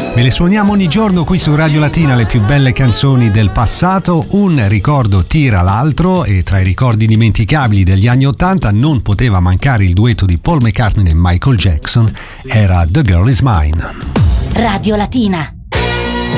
Ve le suoniamo ogni giorno qui su Radio Latina, le più belle canzoni del passato. Un ricordo tira l'altro e tra i ricordi dimenticabili degli anni '80 non poteva mancare il duetto di Paul McCartney e Michael Jackson, era The Girl Is Mine. Radio Latina.